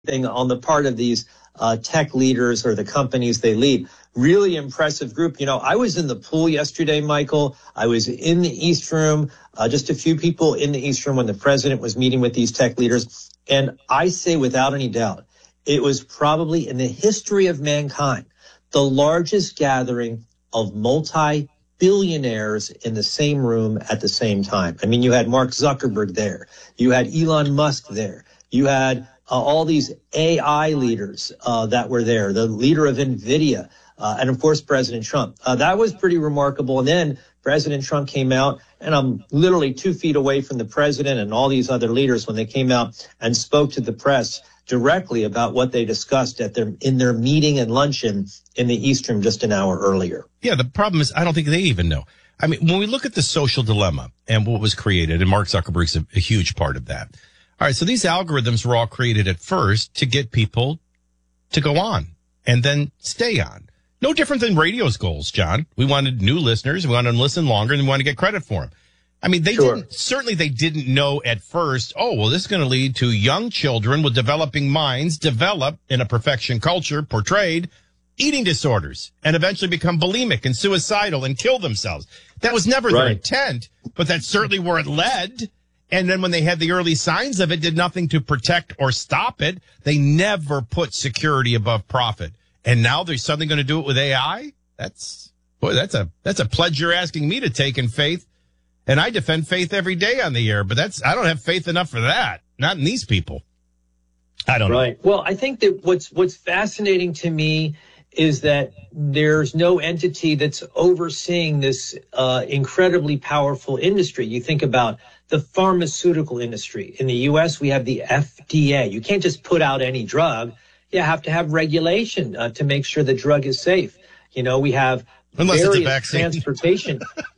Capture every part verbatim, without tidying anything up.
thing on the part of these uh, tech leaders or the companies they lead. Really impressive group. You know, I was in the pool yesterday, Michael. I was in the East Room, uh, just a few people in the East Room when the president was meeting with these tech leaders. And I say without any doubt, it was probably in the history of mankind, the largest gathering of multi-billionaires in the same room at the same time. I mean, you had Mark Zuckerberg there. You had Elon Musk there. You had uh, all these A I leaders uh, that were there, the leader of NVIDIA, uh, and of course, President Trump. Uh, that was pretty remarkable. And then President Trump came out, and I'm literally two feet away from the president and all these other leaders when they came out and spoke to the press directly about what they discussed at their in their meeting and luncheon in the East Room just an hour earlier. Yeah, the problem is I don't think they even know. I mean, when we look at the social dilemma and what was created, and Mark Zuckerberg's a, a huge part of that. All right, so these algorithms were all created at first to get people to go on and then stay on. No different than radio's goals, John. We wanted new listeners. We wanted them to listen longer, and we wanted to get credit for them. I mean, they Sure. didn't, certainly they didn't know at first, oh, well, this is going to lead to young children with developing minds develop in a perfection culture portrayed eating disorders and eventually become bulimic and suicidal and kill themselves. That was never their Right. intent, but that's certainly where it led. And then when they had the early signs of it, did nothing to protect or stop it. They never put security above profit. And now they're suddenly going to do it with A I? That's, boy, that's a, that's a pledge you're asking me to take in faith. And I defend faith every day on the air, but that's, I don't have faith enough for that. Not in these people. I don't Right. know. Well, I think that what's what's fascinating to me is that there's no entity that's overseeing this uh, incredibly powerful industry. You think about the pharmaceutical industry. In the U S, we have the F D A. You can't just put out any drug. You have to have regulation uh, to make sure the drug is safe. You know, we have Unless it's a various vaccine. transportation.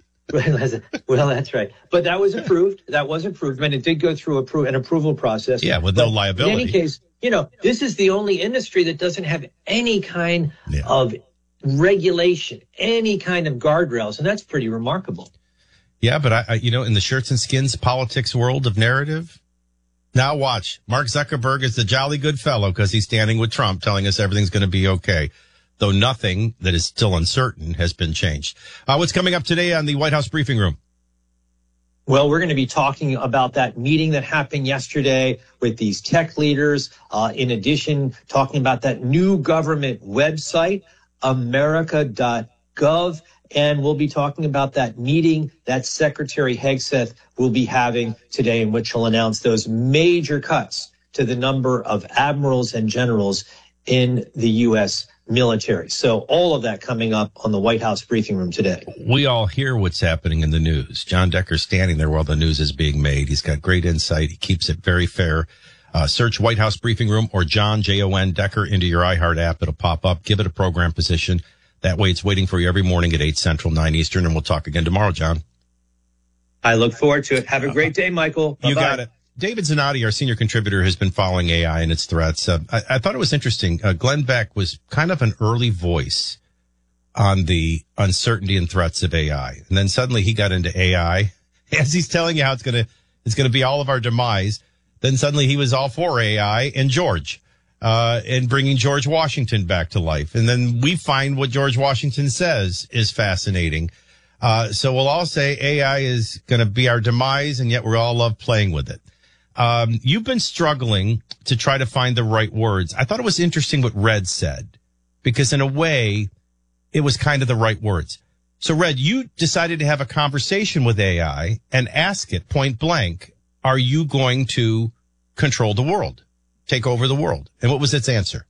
Well, that's right. But that was approved. That was approved. And it did go through appro- an approval process. Yeah, with But no liability. In any case, you know, this is the only industry that doesn't have any kind Yeah. of regulation, any kind of guardrails. And that's pretty remarkable. Yeah, but I, I, you know, in the shirts and skins politics world of narrative, now watch. Mark Zuckerberg is the jolly good fellow because he's standing with Trump telling us everything's going to be okay. Though nothing that is still uncertain has been changed. Uh, what's coming up today on the White House briefing room? Well, we're going to be talking about that meeting that happened yesterday with these tech leaders. Uh, in addition, talking about that new government website, america dot gov. And we'll be talking about that meeting that Secretary Hegseth will be having today, in which he'll announce those major cuts to the number of admirals and generals in the U S military. So all of that coming up on the White House briefing room today. We all hear what's happening in the news. John Decker's standing there while the news is being made. He's got great insight. He keeps it very fair. Uh, search White House briefing room or John, J O N, Decker into your iHeart app. It'll pop up. Give it a program position. That way it's waiting for you every morning at eight Central, nine Eastern. And we'll talk again tomorrow, John. I look forward to it. Have a great day, Michael. Bye-bye. You got it. David Zanotti, our senior contributor, has been following A I and its threats. Uh, I, I thought it was interesting. Uh, Glenn Beck was kind of an early voice on the uncertainty and threats of A I. And then suddenly he got into A I as he's telling you how it's going to, it's going to be all of our demise. Then suddenly he was all for A I and George, uh, and bringing George Washington back to life. And then we find what George Washington says is fascinating. Uh, so we'll all say A I is going to be our demise, and yet we all love playing with it. Um, you've been struggling to try to find the right words. I thought it was interesting what Red said, because in a way, it was kind of the right words. So, Red, you decided to have a conversation with A I and ask it point blank, are you going to control the world, take over the world? And what was its answer?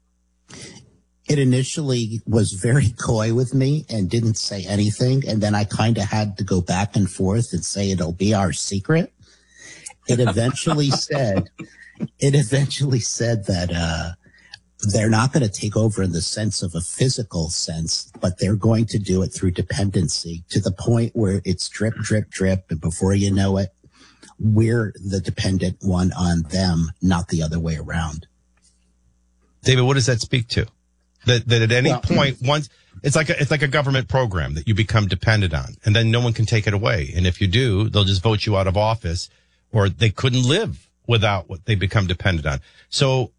It initially was very coy with me and didn't say anything. And then I kind of had to go back and forth and say it'll be our secret. It eventually said, it eventually said that, uh, they're not going to take over in the sense of a physical sense, but they're going to do it through dependency to the point where it's drip, drip, drip. And before you know it, we're the dependent one on them, not the other way around. David, what does that speak to? That, that at any well, point, once it's like a, it's like a government program that you become dependent on, and then no one can take it away. And if you do, they'll just vote you out of office, or they couldn't live without what they become dependent on. So